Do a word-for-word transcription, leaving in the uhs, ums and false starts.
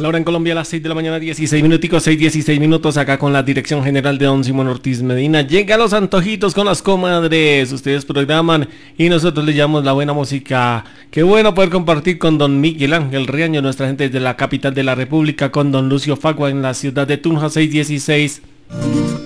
La hora en Colombia a las seis de la mañana, dieciséis minuticos, seis, dieciséis minutos, acá con la dirección general de don Simón Ortiz Medina. Llega los antojitos con las comadres. Ustedes programan y nosotros le llamamos la buena música. Qué bueno poder compartir con don Miguel Ángel Riaño, nuestra gente desde la capital de la República, con don Lucio Fagua en la ciudad de Tunja, seis dieciséis.